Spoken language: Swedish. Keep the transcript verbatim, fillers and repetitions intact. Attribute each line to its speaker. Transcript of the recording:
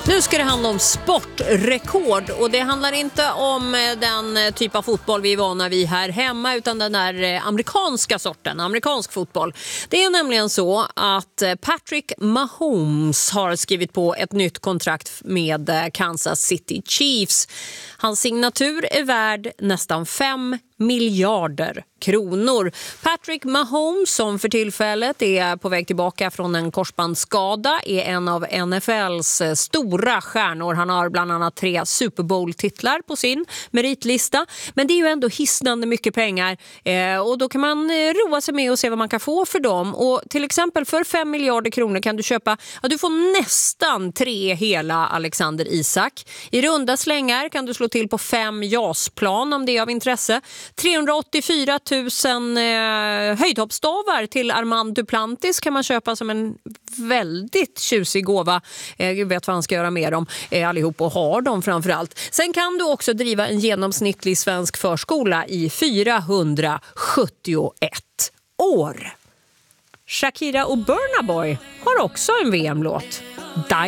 Speaker 1: Nu ska det handla om sportrekord och det handlar inte om den typ av fotboll vi är vana vid här hemma utan den där amerikanska sorten, amerikansk fotboll. Det är nämligen så att Patrick Mahomes har skrivit på ett nytt kontrakt med Kansas City Chiefs. Hans signatur är värd nästan fem miljarder kronor. Patrick Mahomes, som för tillfället är på väg tillbaka från en korsbandsskada, är en av N F L:s stora stjärnor. Han har bland annat tre Super Bowl-titlar på sin meritlista. Men det är ju ändå hisnande mycket pengar eh, och då kan man eh, roa sig med och se vad man kan få för dem. Och till exempel för fem miljarder kronor kan du köpa, ja, du får nästan tre hela Alexander Isak. I runda slängar kan du slå till på fem jasplan om det är av intresse. trehundraåttiofyra tusen eh, höjdhoppsstavar till Armand Duplantis kan man köpa som en väldigt tjusig gåva. Eh, Gud vet vad han ska göra med dem eh, allihop och har dem framförallt. Sen kan du också driva en genomsnittlig svensk förskola i fyrahundrasjuttioett år. Shakira och Burna Boy har också en V M-låt.